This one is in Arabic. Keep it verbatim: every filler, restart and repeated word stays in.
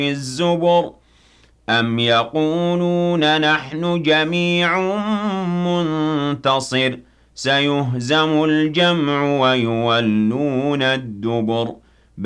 الزبر أم يقولون نحن جميع منتصر سيهزم الجمع ويولون الدبر